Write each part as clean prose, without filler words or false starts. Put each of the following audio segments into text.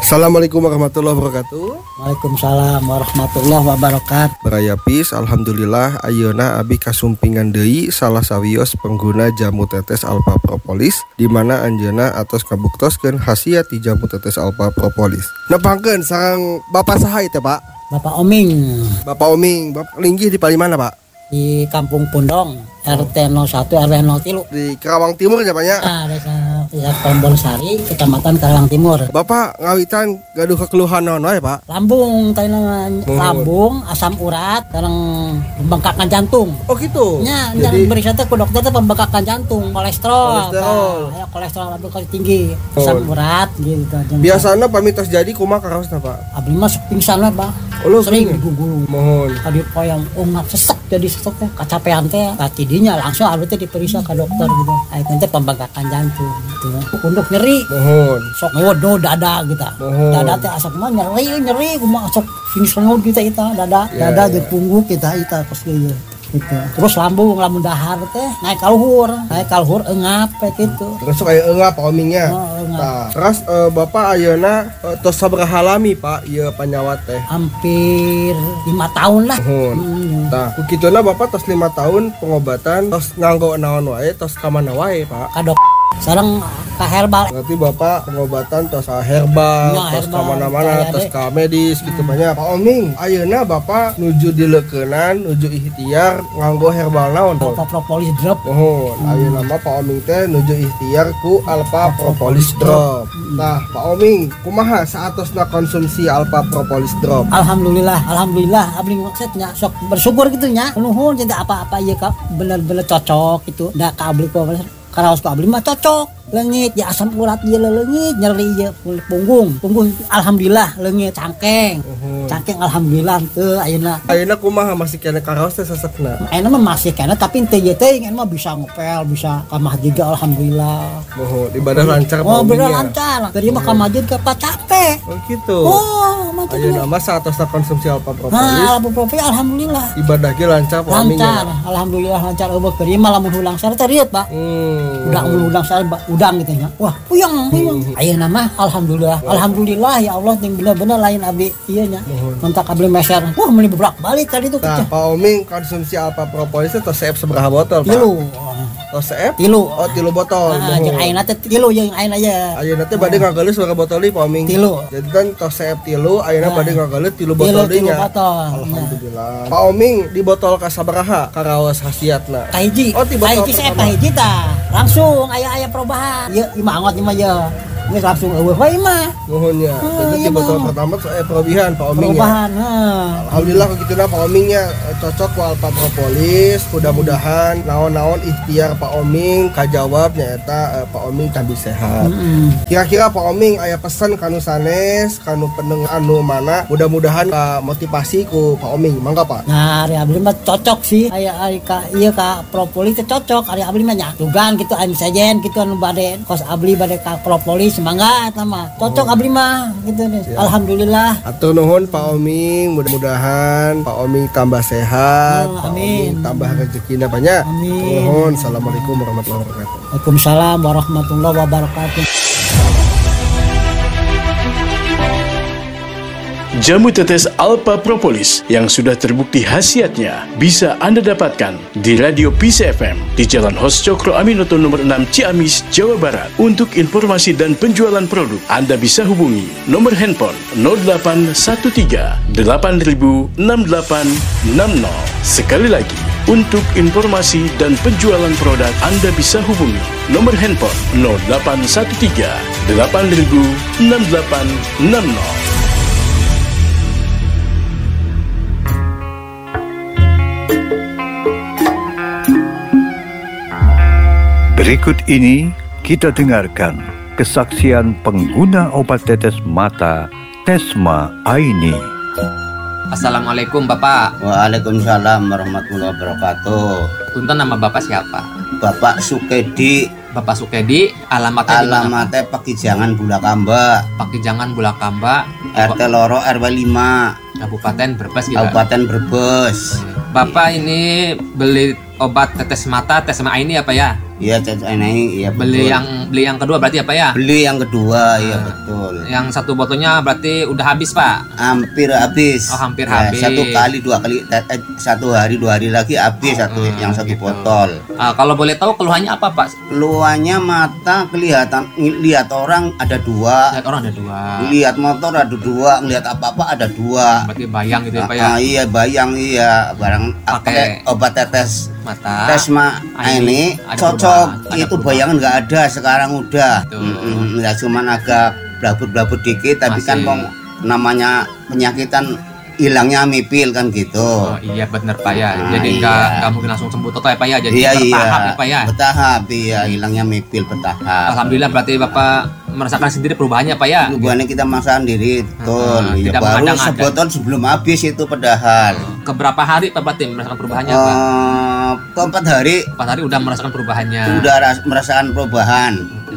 Assalamualaikum warahmatullahi wabarakatuh. Waalaikumsalam warahmatullahi wabarakatuh. Berayapis, alhamdulillah ayeuna abi kasumpingan deui salah sawios pengguna jamu tetes alpha propolis di mana anjeunna atos kabuktoskeun khasiat ti jamu tetes alpha propolis. Nepangkeun sareng Bapak saha teh, Pak? Bapak Oming Bapak Oming, Bapak linggih di mana, Pak? di Kampung Pundong, RT 01 RW 03. Di Karawang Timur ya, Pak ya? Desa Tombol Sari, Kecamatan Karawang Timur. Bapak ngawitan gaduh kekeluhan naon wae, Pak? Lambung, lambung, asam urat, sareng pembengkakan jantung. Oh gitu. Nya, Jadi berisa teh ku dokter teh pembengkakan jantung, kolesterol. Aya kolesterol lambung kali tinggi, asam urat gitu. biasana pamitos jadi kumaha karaosna, Pak? Abdi mah sok pingsan we, Pak. Oh, Sering pingsan. digugulung. Mohon. Tadi poyang umat sesek jadi sesek teh kacapean teh tidinya langsung abdi teh diperiksa ke dokter gitu. Ayeuna teh pembengkakan jantung gitu. Punduk nyeri. Mohon. Sok ngewodo dada gitu. Mohon. Dada teh asap mah nyeri kumaha sok sini sengot kita dada Ya, dada ya. jeung punggung kita pas gitu. Gitu. Terus lambung dahar teh naik kaluhur engap gitu. Terus kayak enggak Pak Omingnya. Oh, engap. Nah, terus Bapak ayeuna tos sabaraha lami Pak ieu panyawat teh? Hampir 5 tahun lah. Mohon. Nah, kukituna Bapak tos 5 tahun pengobatan tos nganggo naon wae tos ka mana wae, Pak? Kadok sareng ka herbal. Berarti Bapak pengobatan tos ka herbal, Ya, tos ka herbal, mana-mana, kayak tos deh. ka medis gitu banyak. Pak Oming, ayeuna Bapak nuju dileukeunnan, nuju ikhtiar nganggo herbal naon, Pak? Alpha Propolis Drop. Mohon, ayeuna mah Pak Oming teh nuju ikhtiar ku Alpha Propolis Drop. Nah, Pak Oming, kumaha saatosna konsumsi Alpha Propolis Drop? Alhamdulillah abdi maksudnya sok bersyukur gitu nya. Nuhun jadi apa-apa ieu ka bener-bener cocok gitu. Da ka abdi karaos ka abdi mah cocok. Leungit ya asam urat ieu leungit, nyeri ieu punggung alhamdulillah leungit cangkeng. Cangkeng alhamdulillah teu ayeuna. Ayeuna kumaha masih kena karaos teh sesekna? Ayeuna mah masih kana tapi teu ieu teh mah bisa ngopel, bisa ka masjid alhamdulillah. Mohon ibadah lancar Pak Oh, bener Omingnya. lancar. Tadi mah ka masjid ka capek. Oh gitu. Oh, mantap. Ayeuna mah saatosna konsumsi Alpha Propolis, Nah, Alpha Propolis alhamdulillah. ibadah ge lancar Pak Omingnya. Lancar, alhamdulillah lancar eueuh keur mah lamun hulang sare teh riet, Pak. Udang sare udang gitu nya. Wah, puyeng. Ayeuna mah alhamdulillah ya Allah ting bener-bener lain abdi ieu nya. Kontak abdi meser. Wah, meuli beblak balik tadi tuh. Nah, Pak Oming konsumsi Alpha Propolis teh tos seep sabaraha botol, Pak? Tilu. Tos seep? Tilu. Oh, 3 botol. Ah, jeung ayeuna teh tilu jeung ayeuna aya. Ayeuna teh bade ngageuleus berapa botol deui Pak Oming? 3. Jadi kan tos seep 3, ayeuna bade ngageuleus 3 botol deui nya. botol. Alhamdulillah. Pak Oming di botol ka sabaraha karaos khasiatna? Kahiji. Oh, di botol Kahiji saya pertama. kahiji tah. Langsung aya perubahan. Ieu imangot mah ya. Geus langsung eueuh we mah. Nuhun nya. Jadi di iya, botol Bang. pertama tuh perubahan Pak Oming ya. Perubahan. Alhamdulillah begitulah Pak Omingnya cocok ku Alpha Propolis. Mudah-mudahan naon-naon ikhtiar Pak Oming kajawab nyaeta Pak Oming tambah sehat. Kira-kira Pak Oming aya pesan kanu sanes, kanu pendengar anu mana mudah-mudahan motivasi ku Pak Oming. Mangga Pak. Nah, ari abdi mah cocok sih. Aya ari ka ieu ka propolis teh cocok. Ari abdi mah nya dugaan gitu anu sajen gitu anu bade kos abdi bade ka propolis mangga eta mah. Cocok abdi mah gitu deh. Ya. Alhamdulillah. Atur nuhun Pak Oming, mudah-mudahan Pak Oming tambah sehat, Oh, Pak amin. Oming tambah rezekina banyak. Amin. Nuhun. Assalamualaikum warahmatullahi wabarakatuh. Waalaikumsalam warahmatullahi wabarakatuh. Jamu tetes Alpha Propolis yang sudah terbukti khasiatnya bisa Anda dapatkan di Radio Peace FM di Jalan Hos Cokro Aminoto nomor 6 Ciamis, Jawa Barat. Untuk informasi dan penjualan produk, Anda bisa hubungi nomor handphone 0813 8000 6860. Sekali lagi, untuk informasi dan penjualan produk, Anda bisa hubungi nomor handphone 0813 8000 6860. Berikut ini kita dengarkan kesaksian pengguna obat tetes mata Tesma Aini. Assalamualaikum Bapak. Waalaikumsalam warahmatullahi wabarakatuh. Punten, nama Bapak siapa? Bapak Sukedi, Bapak Sukedi, alamatnya di mana, Pak? alamatnya Pakijangan Bulakamba, Pakijangan Bulakamba, RT Loro RW 5, Kabupaten Brebes gitu. Kabupaten Brebes. Bapak ini beli obat tetes mata Tesma Aini apa ya? Iya cocok ini, iya Beli betul. yang kedua berarti ya Pak ya? Beli yang kedua, iya betul. Yang satu botolnya berarti udah habis Pak? Hampir habis. Oh, hampir Ya, habis. 1 kali 2 kali 1 hari 2 hari lagi habis yang satu gitu. botol. Kalau boleh tahu keluhannya apa Pak? Keluarnya mata kelihatan, lihat orang ada 2, Lihat orang ada 2. lihat motor ada 2, ngelihat apa-apa ada 2. Berarti bayang gitu ya Pak ya? Iya bayang, iya barang Pakai obat tetes mata. Tesma ini ada cocok. perubahan, ada Itu perubahan. bayangan nggak ada sekarang udah. Betul. Ya cuman agak blabut-blabut dikit, tapi Masih. kan namanya penyakitan hilangnya mipil kan gitu. Oh iya benar Pak ya. Nah, Jadi iya. nggak mungkin langsung sembuh total ya Pak ya. Jadi Iya bertahap ya Pak ya. bertahap, iya hilangnya mipil bertahap. Alhamdulillah berarti Bapak merasakan sendiri perubahannya Pak ya. Perubahannya kita masakan diri, betul. Iya, tidak baru mengada-ngada. sebotol sebelum habis itu padahal. Keberapa hari Pak berarti merasakan perubahannya Pak? Keempat hari 4 hari udah merasakan perubahannya. udah merasakan perubahan.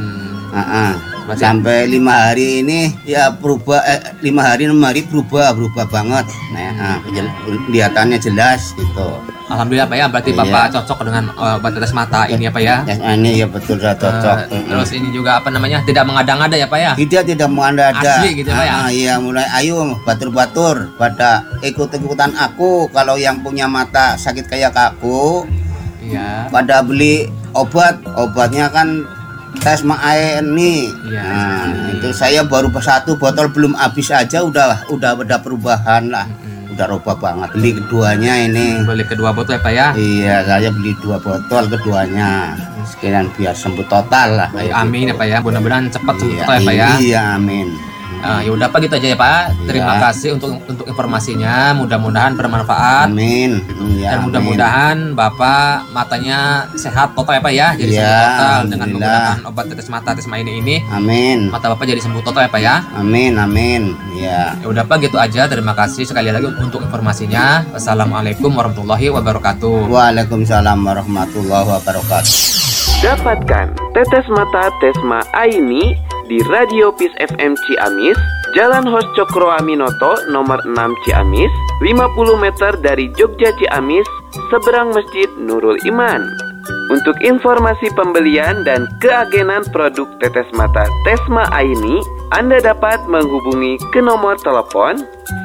Hmm. Berarti- Sampai 5 hari ini ya berubah, 5 hari 6 hari berubah banget. Nah, kelihatannya jelas gitu. Alhamdulillah Pak ya. Berarti Iya. Bapak cocok dengan obat tetes mata ini ya Pak ya. Ya, ini ya betul sudah cocok. Terus ini juga apa namanya? Tidak mengada-ngada ya Pak ya. Tidak mengada-ada. Asli gitu, Pak, ya? Iya, mulai ayo batur-batur pada ikut-ikutan aku. Kalau yang punya mata sakit kayak aku, Iya. pada beli obatnya kan Tesma ini. Iya, Nah, seperti itu saya baru 1 botol belum habis aja udah ada perubahan lah. Udah rubah banget. Beli keduanya ini. Beli kedua botol ya Pak ya. Iya, saya beli 2 botol keduanya. Sekalian biar sembuh total lah. Baik, kayak amin gitu. ya Pak ya. Mudah-mudahan cepat sembuh Iya, total ya Pak ya. Iya, amin. Ya udah Pak gitu aja ya Pak. Terima Iya. kasih untuk informasinya. Mudah-mudahan bermanfaat. Amin. Iya, Dan mudah-mudahan Bapak matanya sehat total ya Pak ya. Jadi Iya, sembuh total dengan alhamdulillah. menggunakan obat tetes mata Tesma ini. Amin. Mata Bapak jadi sembuh total ya Pak ya. Amin. Iya. Ya udah Pak gitu aja. Terima kasih sekali lagi untuk informasinya. Wassalamualaikum warahmatullahi wabarakatuh. Waalaikumsalam warahmatullahi wabarakatuh. Dapatkan tetes mata Tesma Aini di Radio Peace FM Ciamis, Jalan Hos Cokro Aminoto nomor 6 Ciamis, 50 meter dari Jogja Ciamis, seberang Masjid Nurul Iman. Untuk informasi pembelian dan keagenan produk tetes mata Tesma Aini, Anda dapat menghubungi ke nomor telepon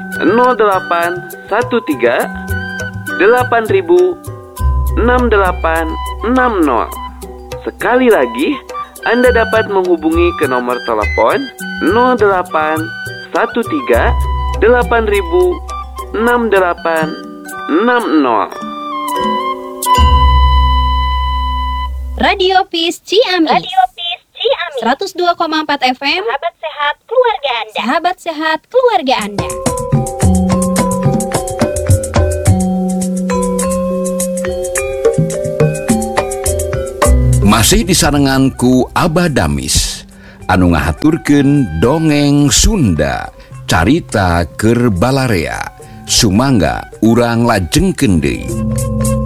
0813 8000 6860. Sekali lagi, Anda dapat menghubungi ke nomor telepon 0813 8000 6860. Radio Peace Ciamis. 102,4 FM. Sahabat sehat keluarga Anda. Sahabat sehat keluarga Anda. Masih disarenganku Abah Damis anu ngahaturkeun dongeng Sunda carita keur Balarea sumangga urang lajengkeun deui.